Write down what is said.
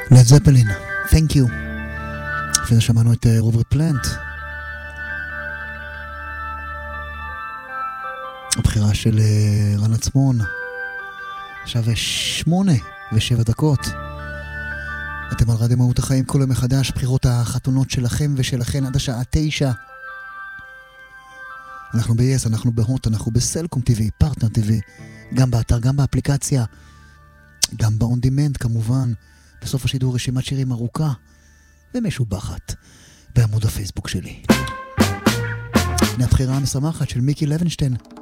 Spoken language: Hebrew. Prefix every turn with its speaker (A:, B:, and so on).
A: לד זפלין, Thank You. לפני שמענו את רוברט פלנט. הבחירה של רן עצמון. עכשיו 8:07. אתם על רדיו מהות החיים, כל יום מחדש, בחירות החתונות שלכם ושלכן עד השעה 9. אנחנו ב-yes, אנחנו בהוט, אנחנו בסלקום TV, פרטנר TV, גם באתר, גם באפליקציה, גם ב-on demand כמובן. בסוף השידור רשימת שירים ארוכה ומשובחת בעמוד הפייסבוק שלי. הבחירה המשמחת של מיקי לוינשטיין.